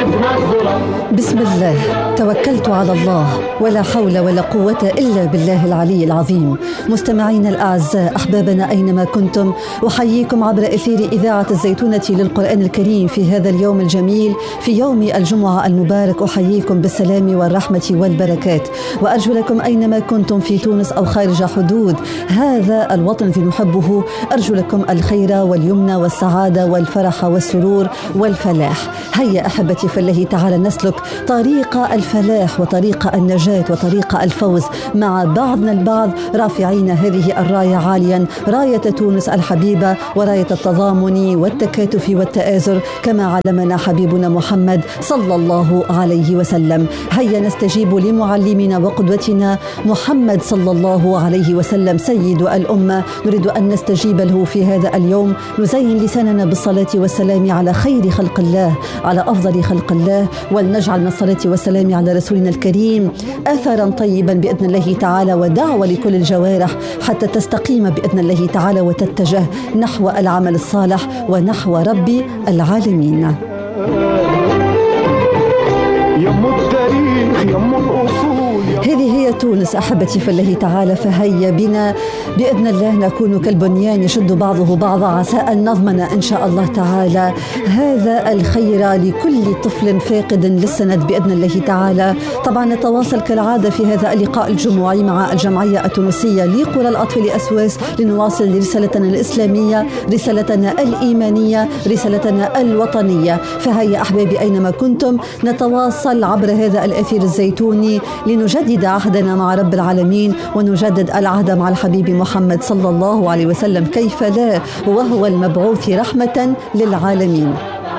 بسم الله توكلت على الله ولا حول ولا قوة إلا بالله العلي العظيم. مستمعين الأعزاء أحبابنا أينما كنتم، أحييكم عبر أثير إذاعة الزيتونة للقرآن الكريم في هذا اليوم الجميل، في يوم الجمعة المبارك. أحييكم بالسلام والرحمة والبركات، وأرجو لكم أينما كنتم في تونس أو خارج حدود هذا الوطن الذي نحبه، أرجو لكم الخير واليمن والسعادة والفرح والسرور والفلاح. هيا أحبتي في الله تعالى نسلك طريق الفلاح وطريق النجاة وطريق الفوز مع بعضنا البعض، رافعين هذه الراية عاليا، راية تونس الحبيبة وراية التضامن والتكاتف والتآزر كما علمنا حبيبنا محمد صلى الله عليه وسلم. هيا نستجيب لمعلمنا وقدوتنا محمد صلى الله عليه وسلم سيد الأمة، نريد أن نستجيب له في هذا اليوم، نزين لساننا بالصلاة والسلام على خير خلق الله، على أفضل خلق الله، ولنجعل من الصلاة والسلام على رسولنا الكريم أثرا طيبا بإذن الله تعالى، ودعوة لكل الجوارح حتى تستقيم بإذن الله تعالى وتتجه نحو العمل الصالح ونحو رب العالمين. هذه هي تونس أحبتي في الله تعالى، فهيا بنا بإذن الله نكون كالبنيان يشد بعضه بعضا، عسى أن نضمن إن شاء الله تعالى هذا الخير لكل طفل فاقد للسند بإذن الله تعالى. طبعا نتواصل كالعادة في هذا اللقاء الجمعي مع الجمعية التونسية لقرى الأطفال أسواس لنواصل رسالتنا الإسلامية، رسالتنا الإيمانية، رسالتنا الوطنية. فهيا أحبابي أينما كنتم نتواصل عبر هذا الأثير الزيتوني لنجدد عهدنا مع رب العالمين ونجدد العهد مع الحبيب محمد صلى الله عليه وسلم، كيف لا وهو المبعوث رحمة للعالمين.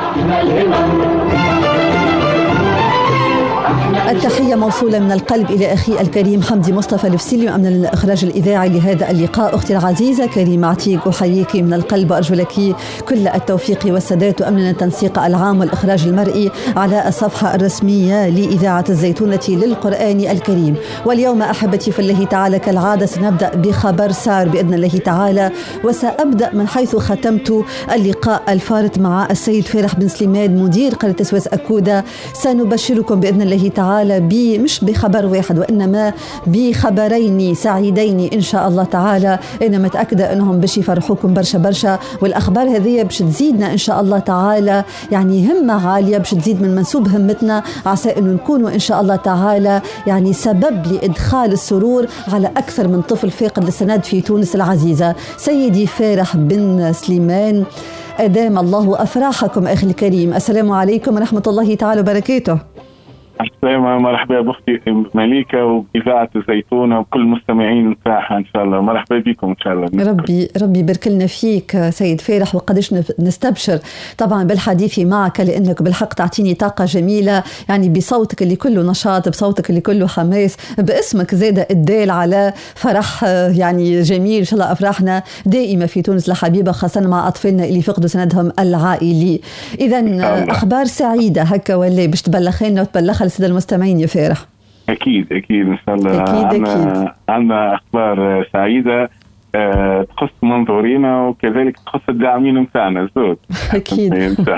التحية موصولة من القلب إلى أخي الكريم حمدي مصطفى الفسيلي وأمن الإخراج الإذاعي لهذا اللقاء. أختي العزيزة كريمة عتيق أحييك من القلب وأرجو لك كل التوفيق والسداد وأمن التنسيق العام والإخراج المرئي على الصفحة الرسمية لإذاعة الزيتونة للقرآن الكريم. واليوم أحبتي في الله تعالى كالعادة سنبدأ بخبر سار بإذن الله تعالى، وسأبدأ من حيث ختمت اللقاء الفارط مع السيد فارح بن سليمان مدير قرية أسواس أكودة. سنبشركم بإذن الله تعالى مش بخبر واحد وإنما بخبرين سعيدين إن شاء الله تعالى، أنا متأكدة أنهم باش يفرحوكم برشا برشا، والأخبار هذه باش تزيدنا إن شاء الله تعالى يعني همة عالية، باش تزيد من منسوب همتنا، عسى أنه نكونوا إن شاء الله تعالى يعني سبب لإدخال السرور على أكثر من طفل فاقد للسند في تونس العزيزة. سيدي فارح بن سليمان أدام الله أفراحكم أخي الكريم، السلام عليكم ورحمة الله تعالى وبركاته. السلام، مرحبا بأختي مليكة وبإذاعة الزيتونة وكل مستمعين متاحة إن شاء الله. مرحبا بكم إن شاء الله. ربي يبارك لنا فيك سيد فارح، وقدش نستبشر طبعا بالحديث معك، لأنك بالحق تعطيني طاقة جميلة يعني بصوتك اللي كله نشاط، بصوتك اللي كله حماس، باسمك زادة الدال على فرح يعني جميل. إن شاء الله أفراحنا دائمة في تونس الحبيبة، خاصة مع أطفالنا اللي فقدوا سندهم العائلي. إذن أخبار سعيدة هكا ولا باش تبلغينا وتبلغها للسادة المستمعين يا فارح؟ أكيد إن شاء الله. أكيد. عندنا أخبار سعيدة تخص منظورينا وكذلك تخص الداعمين متاعنا زود. أكيد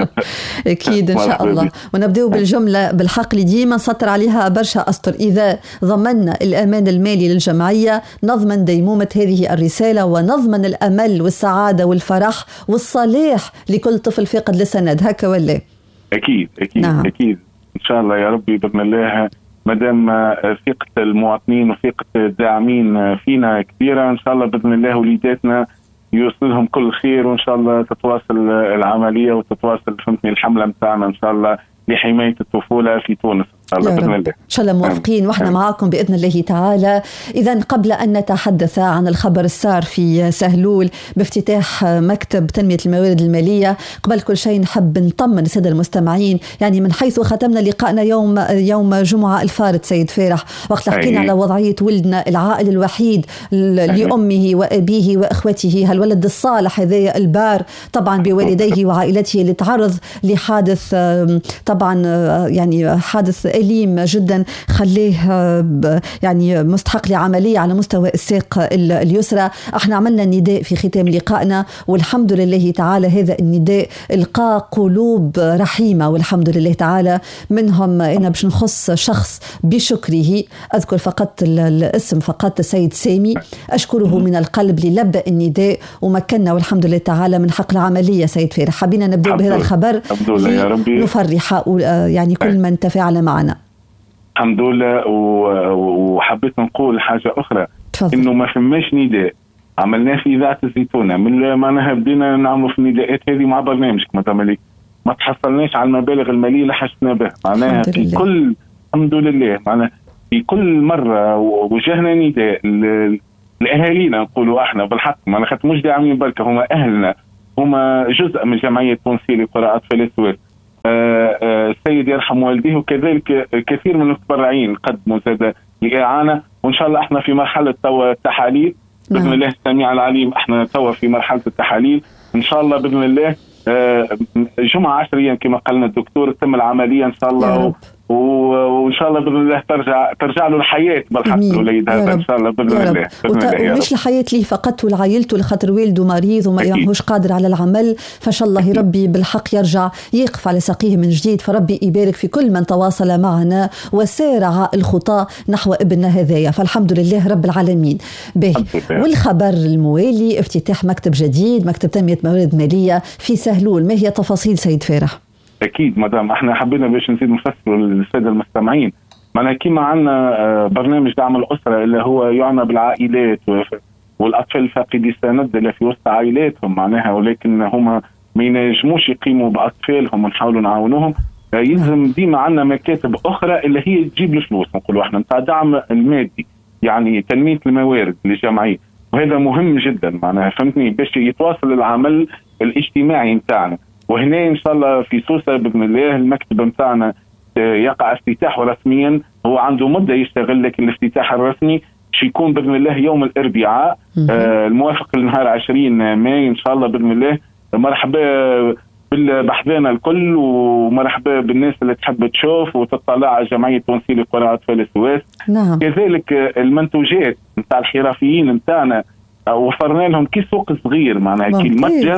إن شاء الله. ونبدأ بالجملة بالحق اللي ديما نسطر عليها برشا أسطر، إذا ضمننا الأمان المالي للجمعية نضمن ديمومة هذه الرسالة ونضمن الأمل والسعادة والفرح والصلاح لكل طفل فاقد للسند، هكا ولا؟ أكيد نعم. أكيد إن شاء الله يا ربي بإذن الله، مادام ثقة المواطنين وثقة الداعمين فينا كبيرة إن شاء الله بإذن الله وليداتنا يوصلهم كل خير، وإن شاء الله تتواصل العملية وتتواصل الحملة متاعنا إن شاء الله لحماية الطفولة في تونس إن شاء الله. إن شاء الله موافقين وإحنا معاكم بإذن الله تعالى. إذن قبل أن نتحدث عن الخبر السار في سهلول بافتتاح مكتب تنمية الموارد المالية، قبل كل شيء نحب نطمن السادة المستمعين يعني من حيث ختمنا لقاءنا يوم جمعة الفارط سيد فارح، وقت حكينا على وضعية ولدنا العائل الوحيد لأمه وأبيه وإخوته، هالولد الصالح هذا البار طبعا بوالديه وعائلته اللي تعرض لحادث طبعا يعني حادث أليم جدا خليه يعني مستحق لعملية على مستوى الساق اليسرى. احنا عملنا نداء في ختام لقائنا، والحمد لله تعالى هذا النداء القى قلوب رحيمة والحمد لله تعالى. منهم أنا باش نخص شخص بشكره، أذكر فقط الاسم فقط، السيد سامي، أشكره من القلب للبى النداء ومكننا والحمد لله تعالى من حق العملية. سيد فارح، حبينا نبدأ بهذا الخبر نفرح يعني كل من تفاعل معنا. الحمد لله. وحبيت نقول حاجة أخرى، إنه ما فماش نداء عملناه في إذاعة الزيتونة من معناها بدينا نعمل في النداءات هذه مع برنامجك ما تحصلناش على المبالغ المالية اللي حشنا بها معناها في كل، الحمد لله معناها في كل مرة وجهنا نداء لأهالينا، نقولوا احنا بالحق معناها خاطر مش داعمين بركة، هما أهلنا، هما جزء من جمعية التونسية لقراءة أطفال السويس. السيد يرحم والديه، وكذلك كثير من المتبرعين قدموا زاد لإعانة، وإن شاء الله احنا في مرحلة توا التحاليل بإذن الله السميع العليم. احنا توا في مرحلة التحاليل إن شاء الله بإذن الله. جمعة 10 أيام كما قالنا الدكتور تم العملية إن شاء الله، وإن شاء الله بإذن الله ترجع له الحياة بالحق الوليد هذا إن شاء الله بإذن الله. ومش الحياة ليه فقط ولعائلته، لخاطر والده مريض وما يهوش قادر على العمل، فإن شاء الله ربي بالحق يرجع يقف على ساقيه من جديد. فربي يبارك في كل من تواصل معنا وسارع الخطى نحو ابننا هذايا، فالحمد لله رب العالمين. والخبر الموالي افتتاح مكتب جديد، مكتب تنمية موارد مالية في سهلول، ما هي تفاصيل سيد فارح؟ أكيد مدام، احنا حبينا باش نزيد نفسر للسادة المستمعين معنا كيما عندنا برنامج دعم الأسرة اللي هو يعنى بالعائلات والأطفال الفاقدي السند اللي في وسط عائلاتهم معناها، ولكن هما ما ينجموش يقيموا بأطفالهم ونحاولوا نعاونوهم. يلزم ديما عندنا مكاتب أخرى اللي هي تجيب الفلوس، نقولوا احنا نتاع دعم المادي، يعني تنمية الموارد للجمعية، وهذا مهم جدا معناها فهمتني باش يتواصل العمل الاجتماعي نتاعنا. وهنا إن شاء الله في سوسة بإذن الله المكتب متاعنا يقع افتتاحه رسميا، هو عنده مدة يشتغل لكن الافتتاح الرسمي يكون بإذن الله يوم الأربعاء الموافق لنهار 20 ماي إن شاء الله بإذن الله. مرحبا بحذانا الكل، ومرحبا بالناس اللي تحب تشوف وتطلع على جمعية التونسية لقراءة أطفال السويس. نعم. كذلك المنتوجات نتاع الحرفيين نتاعنا وفرنا لهم كي سوق صغير معناها كي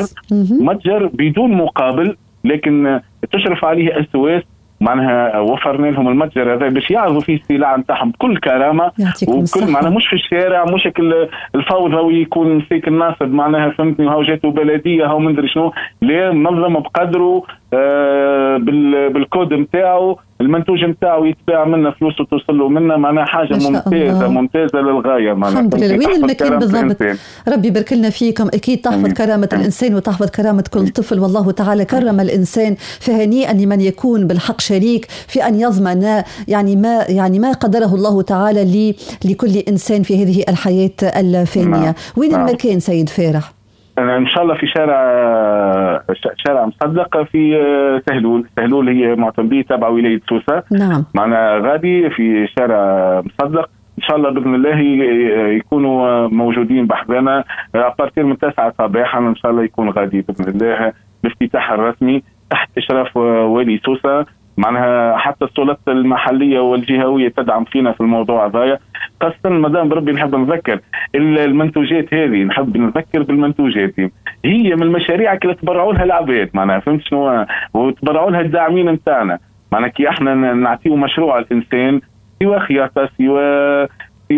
متجر بدون مقابل، لكن تشرف عليه السويس معناها وفرنا لهم المتجر هذا باش يعرضوا فيه السلع نتاعهم بكل كرامه وكل معناها مش في الشارع، مش الفوضى ويكون مسيك الناصب معناها فهمتني، وهو جاته بلديه هو ما ندري شنو، لا منظم بقدره بالكود نتاعو، المنتوج نتاعو يتباع منا فلوس وتوصل له منا معناها حاجه ممتازه للغايه معناها. الحمد لله. وين المكان بالضبط؟ ربي يبارك لنا فيكم، اكيد تحفظ كرامه الانسان وتحفظ كرامه كل طفل، والله تعالى كرم الانسان، فهنيئا لمن يكون بالحق شريك في ان يضمن يعني ما قدره الله تعالى لكل انسان في هذه الحياه الفانيه. وين المكان سيد فارح؟ ان شاء الله في شارع مصدق في سهلول هي معتمدية تبع ولاية سوسة. نعم. معنا غادي في شارع مصدق ان شاء الله باذن الله يكونوا موجودين بحذنا ابارتير من 9 صباحا ان شاء الله يكون غادي باذن الله الافتتاح الرسمي تحت اشراف والي سوسة. معناها حتى السلطات المحلية والجهوية تدعم فينا في الموضوع هذا، خاصة مدام بربي نحب نذكر المنتوجات هذه، نحب نذكر بالمنتوجات هي من المشاريع اللي تبرعوا لها العباد معناها فهمت شنو، وتبرعوا لها الداعمين نتاعنا معناها كي احنا نعطيو مشروع الانسان سواء خياطة سواء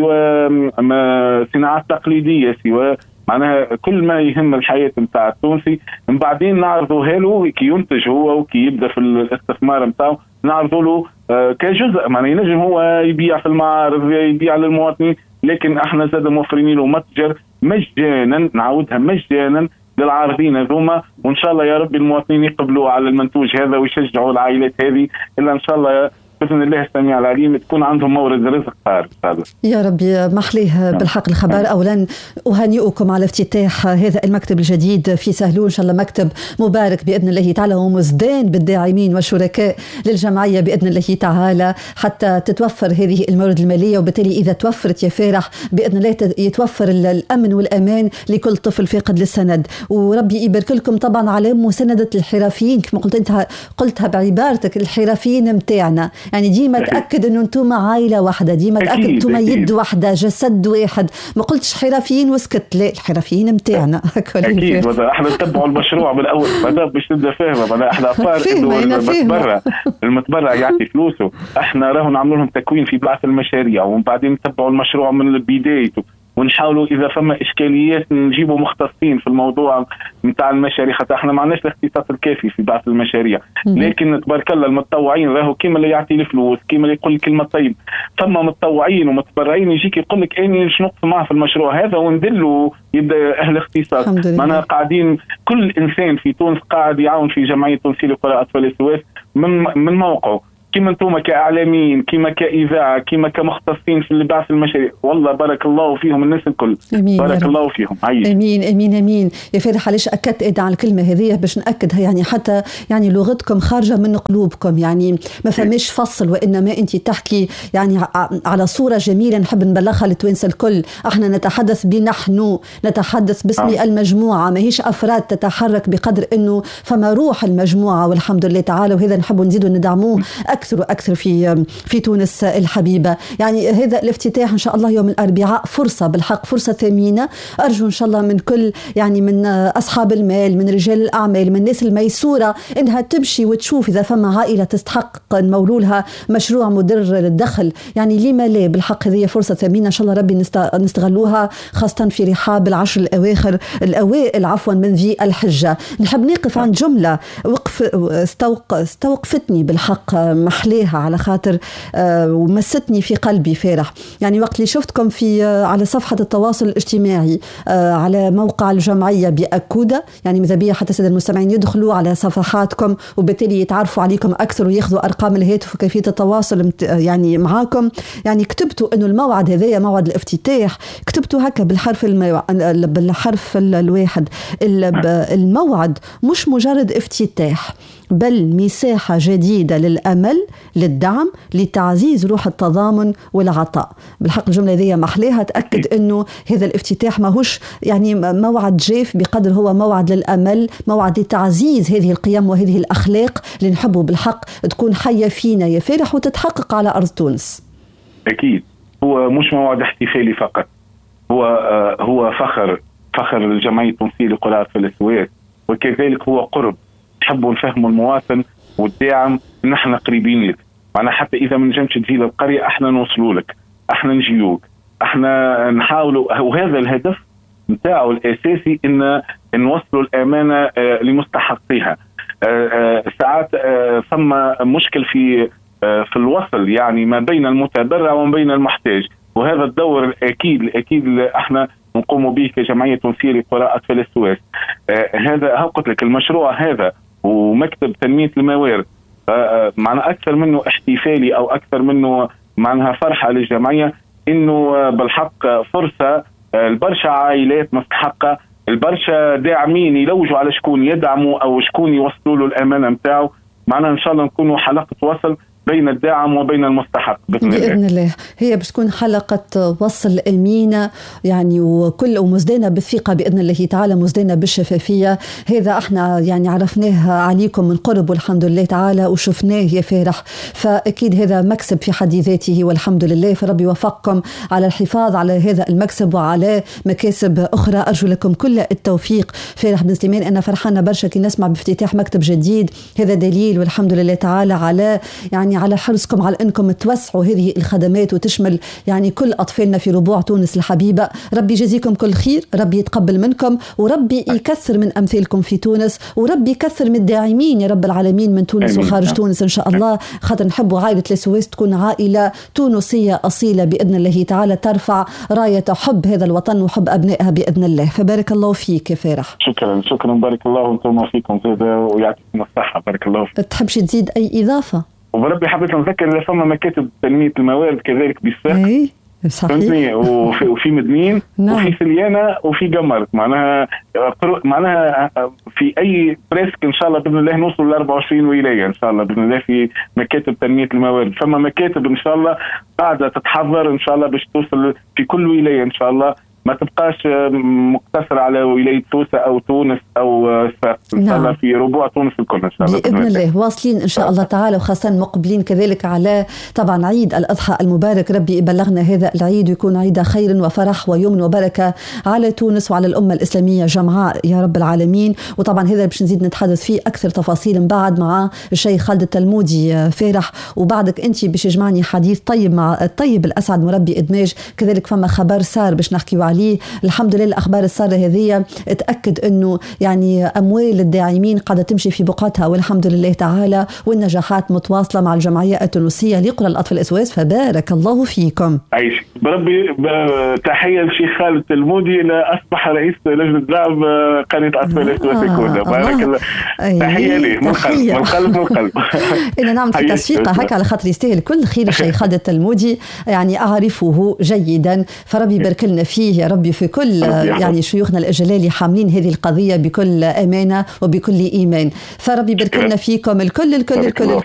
صناعات تقليدية سواء معناها كل ما يهم الحياة نتاع التونسي، من بعدين نعرضوها له كي ينتج هو وكي يبدا في الاستثمار نتاعو نعرضوا له كجزء معناها ينجم هو يبيع في المعارض يبيع للمواطنين، لكن احنا زاد موفرين له متجر مجانا، نعاودها مجانا للعارضين هذوما، وان شاء الله يا رب المواطنين يقبلوا على المنتوج هذا ويشجعوا العائلات هذه الا ان شاء الله بإذن الله السميع العليم تكون عندهم مورد رزق خارج. يا ربي محليه بالحق الخبر. أولا أهنئكم على افتتاح هذا المكتب الجديد في سهلول، إن شاء الله مكتب مبارك بإذن الله تعالى ومزدان بالداعمين والشركاء للجمعية بإذن الله تعالى حتى تتوفر هذه الموارد المالية، وبالتالي إذا توفرت يا فارح بإذن الله يتوفر الأمن والأمان لكل طفل فاقد للسند. وربي يبارك لكم طبعا على مساندة الحرفيين كما قلتها بعبارتك، الحرفيين متاعنا يعني ديما تأكد أنه أنتم عائلة واحدة، ديما تأكد أنتم يد واحدة جسد واحد. ما قلتش حرفيين وسكت، لا الحرفيين متاعنا. أكيد احنا نتبعوا المشروع من الأول، ماذا باش تبدا فاهمة احنا أفار المتبرع يعطي فلوسه، احنا راهو نعملوا لهم تكوين في بعض المشاريع ومن بعدين نتبعوا المشروع من بدايته، ونحاولوا اذا فما اشكاليات نجيبوا مختصين في الموضوع نتاع المشاريع، خاطر احنا ما عندناش الاختصاص الكافي في بعض المشاريع. لكن تبارك الله المتطوعين راهو كيما اللي يعطي الفلوس، كيما اللي يقول كلمه طيب، فما متطوعين ومتبرعين يجيك يقول لك اني شنو نقص معه في المشروع هذا وندلوا يبدا اهل اختصاص. معنا قاعدين كل انسان في تونس قاعد يعاون في جمعيه تونسيه لقراء اطفال السويس من موقعه، كما انتم كاعلاميين، كما كاذاعه، كما كمختصين في بعض المشاريع. والله بارك الله فيهم الناس الكل، بارك الله فيهم. امين امين امين. يا فرح علاش اكدت على الكلمه هذه باش ناكدها، يعني حتى يعني لغتكم خارجه من قلوبكم، يعني ما فماش فصل، وانما انت تحكي يعني على صوره جميله نحب نبلغها للتوانسه الكل. احنا نتحدث بنحن، نتحدث باسم المجموعه، ماهيش افراد تتحرك بقدر انه فما روح المجموعه والحمد لله تعالى، وهذا نحب نزيدوا ندعموه أكثر وأكثر في تونس الحبيبة. يعني هذا الافتتاح إن شاء الله يوم الأربعاء فرصة بالحق، فرصة ثمينة. أرجو إن شاء الله من كل يعني من أصحاب المال، من رجال الأعمال، من الناس الميسورة، إنها تمشي وتشوف إذا فما عائلة تستحق نمولوا لها مشروع مدر للدخل. يعني لما لا بالحق هذه فرصة ثمينة إن شاء الله ربي نستغلوها، خاصة في رحاب العشر الأوائل عفوا من ذي الحجة. نحب نقف عن جملة استوقفتني بالحق، محليها على خاطر ومستني في قلبي فرح. يعني وقت اللي شفتكم في على صفحة التواصل الاجتماعي على موقع الجمعية بأكودة، يعني ماذا بيا حتى السادة المستمعين يدخلوا على صفحاتكم وبالتالي يتعرفوا عليكم أكثر وياخذوا أرقام الهاتف وكيفية التواصل يعني معاكم. يعني كتبتوا إنه الموعد هذايا موعد الافتتاح، كتبتوا هكا بالحرف الواحد. الموعد مش مجرد افتتاح، بل مساحة جديدة للأمل، للدعم، لتعزيز روح التضامن والعطاء. بالحق الجملة ذي محليها تأكد أنه هذا الافتتاح ماهوش يعني موعد جاف بقدر هو موعد للأمل، موعد لتعزيز هذه القيم وهذه الأخلاق اللي نحبوا بالحق تكون حية فينا يا فرح وتتحقق على أرض تونس. أكيد هو مش موعد احتفالي فقط، هو فخر الجمعية التونسية لقراء أطفال السويس، وكذلك هو قرب نحبوا نفهموا المواطن والداعم ان احنا قريبين لك. معنا حتى اذا ما نجمش تجي للقريه احنا نوصلوا لك، احنا نجيوك، احنا نحاولوا، وهذا الهدف نتاعو الاساسي ان نوصلوا الامانه لمستحقيها. ساعات ثم مشكل في الوصل يعني ما بين المتبرع وما بين المحتاج، وهذا الدور الاكيد احنا نقوم به كجمعيه تونسيه لقراء اطفال السويس. هذا قلت لك المشروع هذا ومكتب تنميه الموارد معنا اكثر منه احتفالي او اكثر منه معناها فرحه للجمعيه، انه بالحق فرصه البرشا عائلات مستحقه، البرشا داعمين يلوجوا على شكون يدعموا او شكون يوصلوا له الامانه نتاعو. معنا ان شاء الله نكونوا حلقه وصل بين الداعم وبين المستحق بإذن الله. هي باش تكون حلقة وصل أمينة يعني ومزدانة بالثقة بإذن الله تعالى، مزدانة بالشفافية. هذا احنا يعني عرفناه عليكم من قرب والحمد لله تعالى وشفناه يا فرح، فأكيد هذا مكسب في حد ذاته والحمد لله. فربي وفقكم على الحفاظ على هذا المكسب وعلى مكاسب أخرى. أرجو لكم كل التوفيق. فرح بن سليمان أنا فرحانة برشا كي نسمع بافتتاح مكتب جديد، هذا دليل والحمد لله تعالى على يعني على حرصكم على أنكم توسعوا هذه الخدمات وتشمل يعني كل أطفالنا في ربوع تونس الحبيبة. ربي يجزيكم كل خير، ربي يتقبل منكم، وربي يكثر من أمثالكم في تونس، وربي يكثر من الداعمين يا رب العالمين من تونس وخارج تونس إن شاء الله. خاطر نحبوا عائلة السويس تكون عائلة تونسية أصيلة بإذن الله تعالى، ترفع راية حب هذا الوطن وحب أبنائها بإذن الله. فبارك الله فيك يا فرح. شكرا بارك الله وانتم فيكم ويعطيكم الصحة. بارك الله فيك. تحبش تزيد أي إضافة؟ وربي حبيت نذكر إذا فما مكاتب تنمية الموارد كذلك بالساق صحيح، وفي مدنين وفي سليانة وفي قمر، معناها في أي بريسك إن شاء الله بإذن الله نوصل ل 24 ولاية إن شاء الله بإذن الله في مكاتب تنمية الموارد. فما مكاتب إن شاء الله قاعدة تتحضر إن شاء الله باش توصل في كل ولاية إن شاء الله ما تبقاش مقتصرة على ولاية توسة أو تونس أو صفاقس، إن شاء الله في ربوع تونس الكل إن شاء الله بإذن الله. واصلين إن شاء الله تعالى، وخاصة مقبلين كذلك على طبعا عيد الأضحى المبارك. ربي يبلغنا هذا العيد ويكون عيد خير وفرح ويمن وبركة على تونس وعلى الأمة الإسلامية جمعاء يا رب العالمين. وطبعا هذا باش نزيد نتحدث فيه أكثر تفاصيل من بعد مع الشيخ خالد التلمودي فارح، وبعدك أنت باش يجمعني حديث طيب مع الطيب الأسعد مربي إدماج. كذلك فما خبر صار باش نحكيو عليه. الحمد لله الأخبار السارة هذه تأكد أنه يعني أموال الداعمين قاعدة تمشي في بقعتها والحمد لله تعالى، والنجاحات متواصلة مع الجمعية التونسية لقرى الأطفال الأسواس، فبارك الله فيكم. عيش بربي. تحية للشيخ خالد التلمودي أصبح رئيس لجنة دعم قرية الأطفال الأسواس كلها. بارك الله. تحية ليه من القلب. إن نعم في تصفيقة هكا على خاطر يستاهل كل خير الشيخ خالد التلمودي، يعني أعرفه جيدا، فربي يبارك لنا فيه يا ربي، في كل يعني شيوخنا الأجلال حاملين هذه القضية بكل أمانة وبكل إيمان، فربي يبارك لنا فيكم الكل.